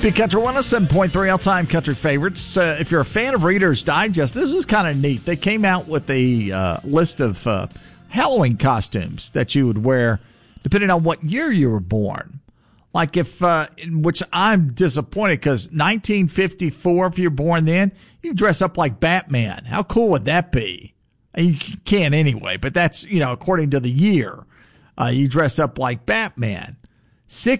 Speak Country 107.3 all-time country favorites. If you're a fan of Reader's Digest, this is kind of neat. They came out with a list of Halloween costumes that you would wear depending on what year you were born. Like which I'm disappointed because 1954, if you're born then, you dress up like Batman. How cool would that be? You can anyway, but that's, according to the year, you dress up like Batman.